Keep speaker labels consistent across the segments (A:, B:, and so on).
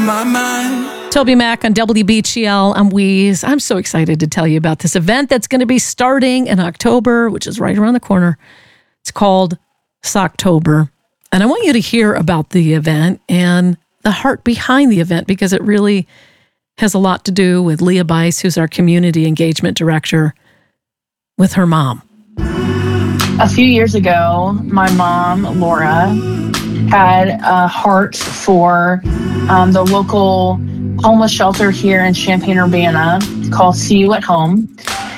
A: my mind.
B: Toby Mac on WBGL. I'm Weeze. I'm so excited to tell you about this event that's going to be starting in October, which is right around the corner. It's called Socktober. And I want you to hear about the event and the heart behind the event, because it really has a lot to do with Leah Bice, who's our community engagement director, with her mom.
C: A few years ago, my mom, Laura, had a heart for the local homeless shelter here in Champaign-Urbana called See You at Home.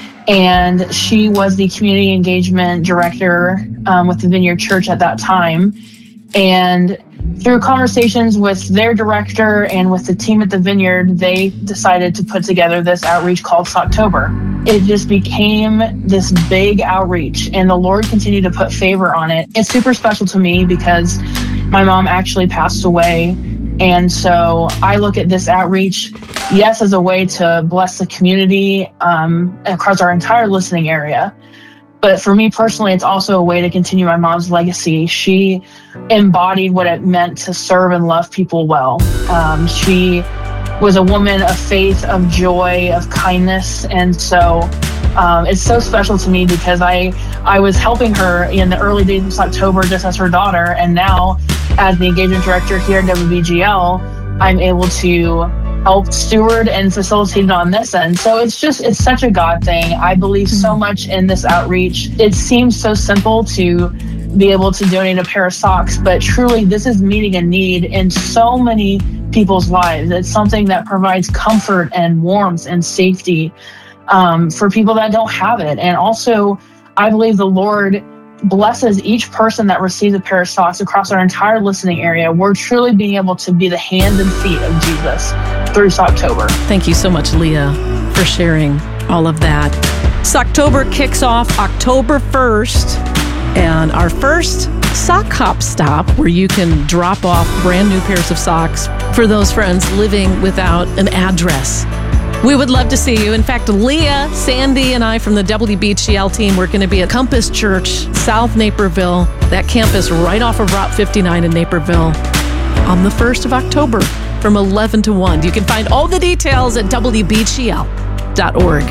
C: And she was the community engagement director with the Vineyard Church at that time. And through conversations with their director and with the team at the Vineyard, they decided to put together this outreach called Socktober. It just became this big outreach, and the Lord continued to put favor on it. It's super special to me because my mom actually passed away. And so I look at this outreach, yes, as a way to bless the community across our entire listening area. But for me personally, it's also a way to continue my mom's legacy. She embodied what it meant to serve and love people well. She was a woman of faith, of joy, of kindness. And so it's so special to me because I was helping her in the early days of Socktober just as her daughter. And now as the engagement director here at WBGL, I'm able to help steward and facilitate it on this end. So it's such a God thing. I believe so much in this outreach. It seems so simple to be able to donate a pair of socks, but truly this is meeting a need in so many people's lives. It's something that provides comfort and warmth and safety for people that don't have it. And also, I believe the Lord blesses each person that receives a pair of socks across our entire listening area. We're truly being able to be the hands and feet of Jesus through Socktober.
B: Thank you so much, Leah, for sharing all of that. Socktober kicks off October 1st, and our first sock hop stop where you can drop off brand new pairs of socks for those friends living without an address. We would love to see you. In fact, Leah, Sandy, and I from the WBGL team, we're going to be at Compass Church, South Naperville, that campus right off of Route 59 in Naperville on the 1st of October from 11 to 1. You can find all the details at WBGL.org.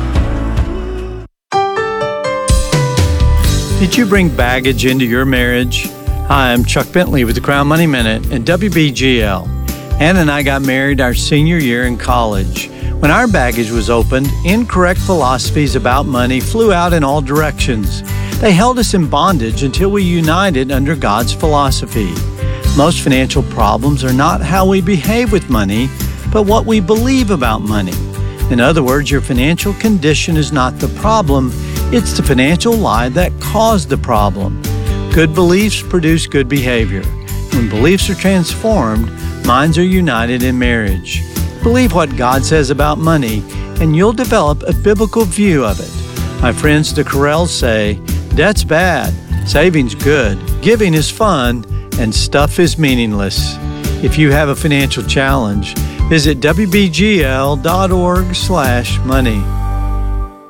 D: Did you bring baggage into your marriage? Hi, I'm Chuck Bentley with the Crown Money Minute and WBGL. Anna and I got married our senior year in college. When our baggage was opened, incorrect philosophies about money flew out in all directions. They held us in bondage until we united under God's philosophy. Most financial problems are not how we behave with money, but what we believe about money. In other words, your financial condition is not the problem, it's the financial lie that caused the problem. Good beliefs produce good behavior. When beliefs are transformed, minds are united in marriage. Believe what God says about money, and you'll develop a biblical view of it. My friends, the Carrells say, debt's bad, saving's good, giving is fun, and stuff is meaningless. If you have a financial challenge, visit WBGL.org/money.